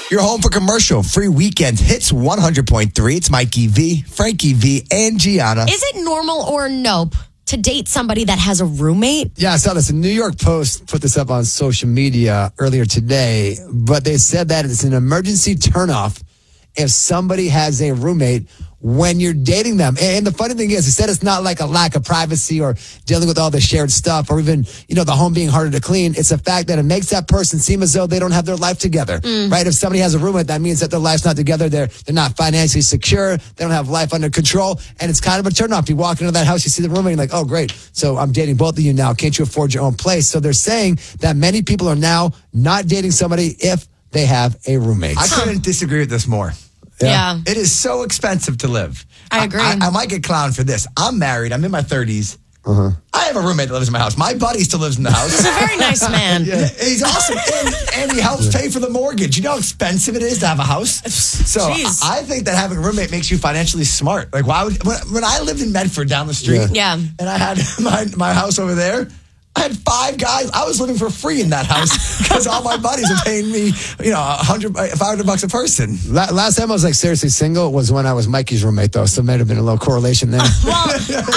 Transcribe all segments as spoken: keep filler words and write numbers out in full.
You're home for commercial free weekend hits one hundred point three. It's Mikey V, Frankie V, and Gianna. Is it normal or nope to date somebody that has a roommate? Yeah, I saw this. The New York Post put this up on social media earlier today, but they said that it's an emergency turnoff if somebody has a roommate when you're dating them. And the funny thing is, instead it's not like a lack of privacy or dealing with all the shared stuff or even, you know, the home being harder to clean. It's the fact that it makes that person seem as though they don't have their life together, mm. right? If somebody has a roommate, that means that their life's not together. They're, they're not financially secure. They don't have life under control. And it's kind of a turnoff. You walk into that house, you see the roommate, you're like, oh, great. So I'm dating both of you now. Can't you afford your own place? So they're saying that many people are now not dating somebody if they have a roommate. I couldn't disagree with this more. Yeah. yeah. It is so expensive to live. I agree. I, I, I might get clowned for this. I'm married. I'm in my thirties. Uh-huh. I have a roommate that lives in my house. My buddy still lives in the house. He's a very nice man. Yeah, he's awesome. And, and he helps pay for the mortgage. You know how expensive it is to have a house? So Jeez. I think that having a roommate makes you financially smart. Like, why would, when, when I lived in Medford down the street, yeah. and I had my, my house over there, I had five guys. I was living for free in that house because all my buddies were paying me, you know, one hundred, five hundred bucks a person. Last time I was like seriously single was when I was Mikey's roommate, though. So it might have been a little correlation there. Well,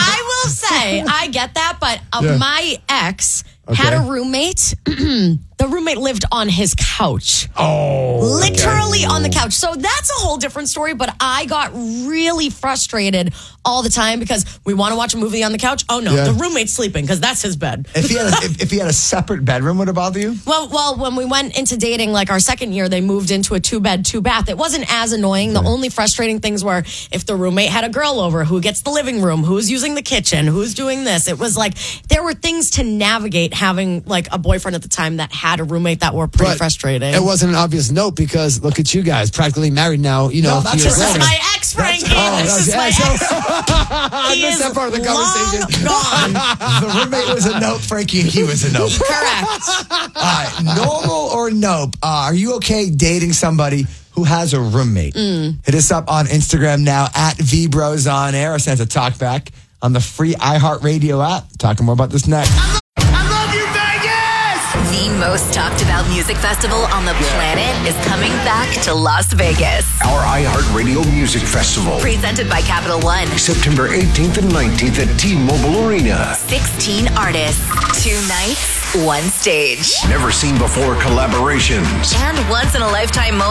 I will say I get that, but uh, Yeah. my ex Okay. had a roommate. The roommate lived on his couch. Oh. Literally on the couch. So that's a whole different story, but I got really frustrated all the time because we want to watch a movie on the couch. Oh, no, Yeah. the roommate's sleeping because that's his bed. If he had a, if, if he had a separate bedroom, would it bother you? Well, well, when we went into dating, like our second year, they moved into a two-bed, two-bath. It wasn't as annoying. The only frustrating things were if the roommate had a girl over, who gets the living room, who's using the kitchen, who's doing this. It was like there were things to navigate having like a boyfriend at the time that had a roommate that were pretty But frustrating. It wasn't an obvious note because look at you guys, practically married now. You know, No, a that's few years right. This is later. my ex, Frankie. Oh, this is yeah, my so- ex. I He missed is that part of the long conversation. gone. The roommate was a nope, Frankie, and he was a nope. Correct. All right, normal or nope? Uh, are you okay dating somebody who has a roommate? Mm. Hit us up on Instagram now at VBros on air or send us a talk back on the free iHeartRadio app. Talking more about this next. The most talked about music festival on the planet is coming back to Las Vegas. Our iHeartRadio Music Festival. Presented by Capital One. September eighteenth and nineteenth at T-Mobile Arena. sixteen artists, two nights, one stage. Never seen before collaborations. And once in a lifetime moment.